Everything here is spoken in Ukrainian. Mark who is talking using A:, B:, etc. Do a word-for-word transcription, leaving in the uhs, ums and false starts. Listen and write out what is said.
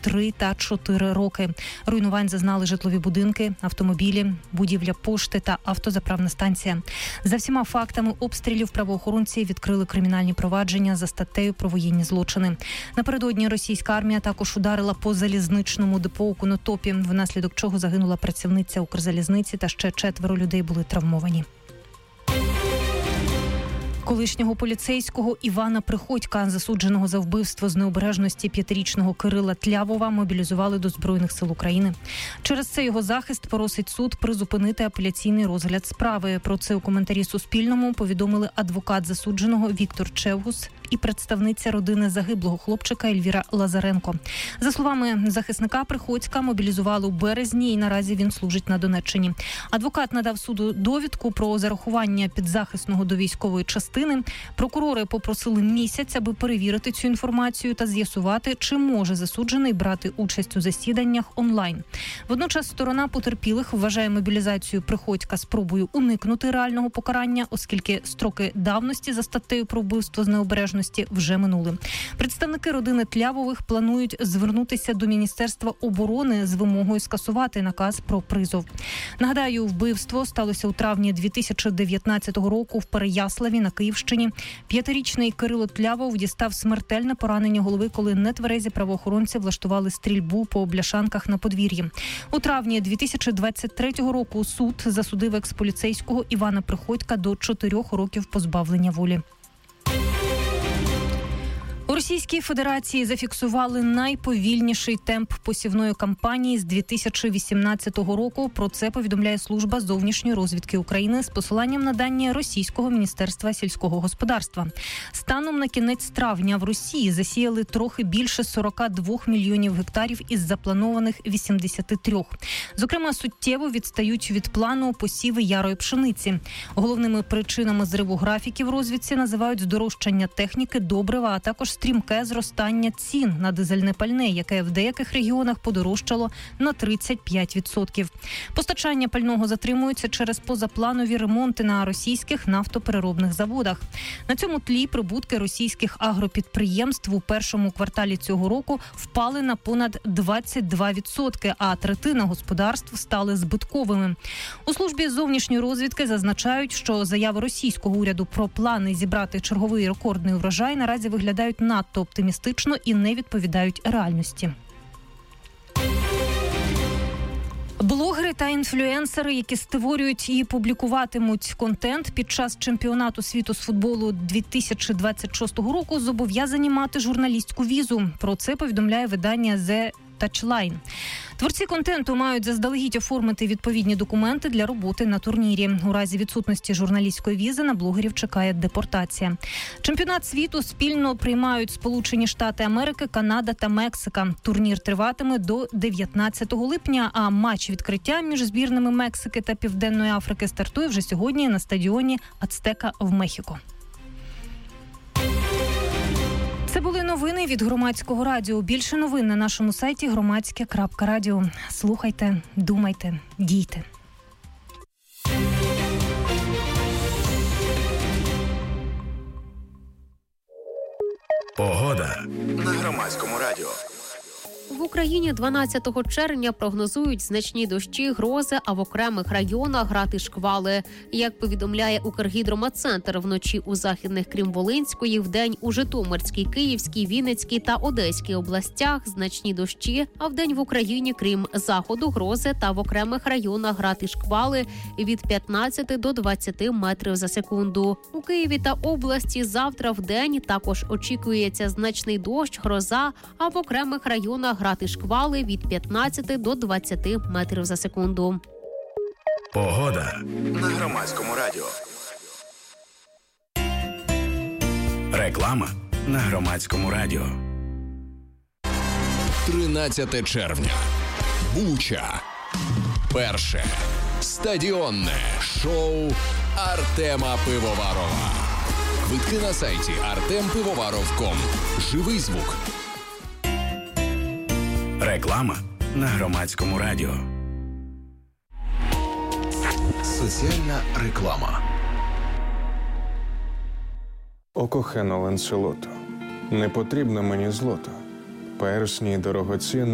A: три та чотири роки. Руйнувань зазнали житлові будинки, автомобілі, будівля пошти та автозаправна станція. За всіма фактами обстрілів правоохоронці відкрили кримінальні провадження за статтею про воєнні злочини. Напередодні російська армія також ударила по залізничному депо у Конотопі, внаслідок чого загинула працівниця Укрзалізниці та ще четверо людей були травмовані. Колишнього поліцейського Івана Приходька, засудженого за вбивство з необережності п'ятирічного Кирила Тлявова, мобілізували до Збройних сил України. Через це його захист просить суд призупинити апеляційний розгляд справи. Про це у коментарі Суспільному повідомили адвокат засудженого Віктор Чевгус і представниця родини загиблого хлопчика Ельвіра Лазаренко. За словами захисника, Приходька мобілізували у березні і наразі він служить на Донеччині. Адвокат надав суду довідку про зарахування підзахисного до військової частини. Прокурори попросили місяць, аби перевірити цю інформацію та з'ясувати, чи може засуджений брати участь у засіданнях онлайн. Водночас сторона потерпілих вважає мобілізацію Приходька спробою уникнути реального покарання, оскільки строки давності за статтею про вбивство з необережності вже минули. Представники родини Тлявових планують звернутися до Міністерства оборони з вимогою скасувати наказ про призов. Нагадаю, вбивство сталося у травні дві тисячі дев'ятнадцятого року в Переяславі на Київщині. П'ятирічний Кирило Тлявов дістав смертельне поранення голови, коли нетверезі правоохоронці влаштували стрільбу по бляшанках на подвір'ї. У травні дві тисячі двадцять третього року суд засудив експоліцейського Івана Приходька до чотирьох років позбавлення волі. У Російській Федерації зафіксували найповільніший темп посівної кампанії з дві тисячі вісімнадцятого року. Про це повідомляє Служба зовнішньої розвідки України з посиланням на дані Російського міністерства сільського господарства. Станом на кінець травня в Росії засіяли трохи більше сорок два мільйонів гектарів із запланованих вісімдесят три. Зокрема, суттєво відстають від плану посіви ярої пшениці. Головними причинами зриву графіків розвідці називають здорожчання техніки, добрива, а також стрімке зростання цін на дизельне пальне, яке в деяких регіонах подорожчало на тридцять п'ять відсотків. Постачання пального затримується через позапланові ремонти на російських нафтопереробних заводах. На цьому тлі прибутки російських агропідприємств у першому кварталі цього року впали на понад двадцять два відсотки, а третина господарств стали збитковими. У службі зовнішньої розвідки зазначають, що заяви російського уряду про плани зібрати черговий рекордний урожай наразі виглядають надто оптимістично і не відповідають реальності. Блогери та інфлюенсери, які створюють і публікуватимуть контент під час чемпіонату світу з футболу дві тисячі двадцять шостого року, зобов'язані мати журналістську візу. Про це повідомляє видання The Touchline. Творці контенту мають заздалегідь оформити відповідні документи для роботи на турнірі. У разі відсутності журналістської візи на блогерів чекає депортація. Чемпіонат світу спільно приймають Сполучені Штати Америки, Канада та Мексика. Турнір триватиме до дев'ятнадцятого липня, а матч відкриття між збірними Мексики та Південної Африки стартує вже сьогодні на стадіоні Ацтека в Мехіко. Це були новини від Громадського радіо. Більше новин на нашому сайті громадське крапка радіо. Слухайте, думайте, дійте.
B: Погода на Громадському радіо.
C: В Україні дванадцятого червня прогнозують значні дощі, грози, а в окремих районах грати шквали. Як повідомляє Укргідрометцентр, вночі у західних, крім Волинської, вдень у Житомирській, Київській, Вінницькій та Одеській областях значні дощі, а вдень в Україні, крім заходу, грози та в окремих районах грати шквали від п'ятнадцяти до двадцяти метрів за секунду. У Києві та області завтра вдень також очікується значний дощ, гроза, а в окремих районах грати шквали від п'ятнадцяти до двадцяти метрів за секунду.
B: Погода на Громадському радіо. Реклама на Громадському радіо.
D: тринадцяте червня. Буча. Перше стадіонне шоу Артема Пивоварова. Квитки на сайті артем пивоваров крапка ком. Живий звук.
B: Реклама на Громадському радіо.
D: Соціальна реклама.
E: О кохано Ланселото, не потрібно мені злото, персні дорогоцінне.